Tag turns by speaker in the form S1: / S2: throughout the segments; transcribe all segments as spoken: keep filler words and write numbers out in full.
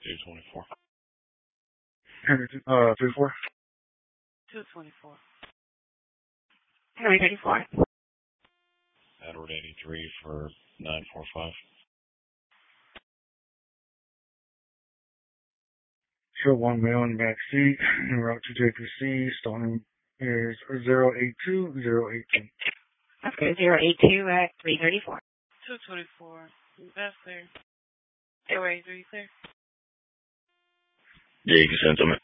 S1: two twenty-four.
S2: Uh, three four.
S3: two twenty-four. Henry thirty-four.
S1: Edward eighty-three for nine four five.
S2: Show one male in the back seat. En route to J P C. Starting is zero eight two zero eight two.
S3: Okay, zero eight two at three thirty-four. two twenty-four. That's clear. Airway eighty-three clear.
S1: Yeah, you can send them.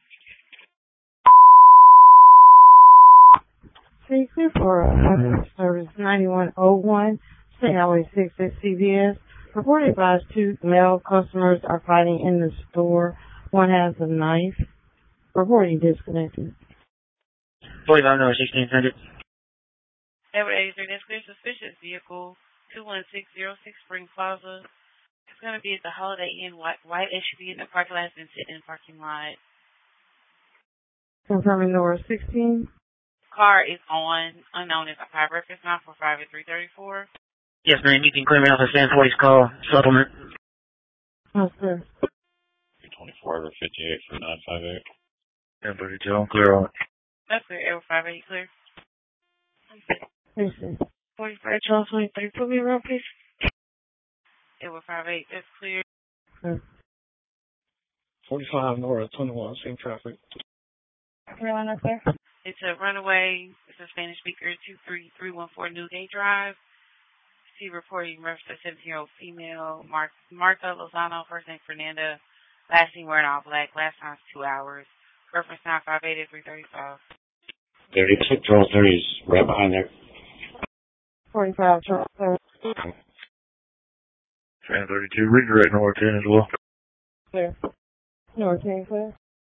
S4: Three clear for uh, service ninety-one oh one, State Highway six at C V S. Reported advised two male customers are fighting in the store. One has a knife. Reporting disconnected.
S5: forty-five number sixteen hundred.
S3: Airway eighty-three, that's clear. Suspicious vehicle two one six zero six Spring Plaza. It's going to be at the Holiday Inn. White, white S U V in the parking lot. It's been sitting in the parking lot.
S4: Confirming number sixteen.
S3: Car is on. Unknown is a five reference nine four five at three thirty-four.
S5: Yes, ma'am. You can clear me off a San forty's call supplement.
S4: Yes, sir.
S1: three twenty-four over fifty-eight for nine five eight.
S2: ten thirty-two. I'm clear on it.
S3: That's clear. Airway five eight clear.
S4: Yes, sir.
S3: forty-five Charles twenty-three. Put me around, please. Airway five eight. That's clear.
S4: Sir.
S2: forty-five North twenty-one. Same traffic.
S4: Carolina, sir.
S3: It's a runaway. It's a Spanish speaker. two three three one four Newgate Drive. See reporting reference to seventeen-year-old female. Mar- Martha Lozano. First name Fernanda. Last name wearing all black. Last time's two hours. Reference nine five eight at three thirty-five.
S1: thirty-six, Charles thirty is right behind there.
S4: forty-five Charles, sir.
S2: ten thirty-two. Redirect North ten as well.
S4: Clear. North ten, clear.